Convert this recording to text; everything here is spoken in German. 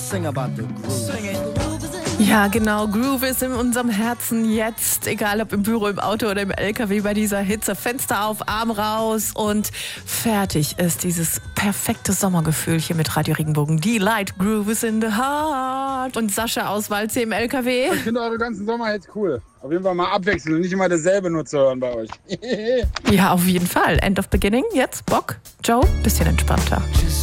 sing about the groove. Ja, genau. Groove ist in unserem Herzen jetzt, egal ob im Büro, im Auto oder im LKW bei dieser Hitze. Fenster auf, Arm raus und fertig ist dieses perfekte Sommergefühl hier mit Radio Regenbogen. Die Light Groove is in the heart. Und Sascha aus Waldsee im LKW. Ich finde eure ganzen Sommerhits cool. Auf jeden Fall mal abwechseln und nicht immer dasselbe nur zu hören bei euch. Ja, auf jeden Fall. End of Beginning, jetzt Bock. Joe, bisschen entspannter.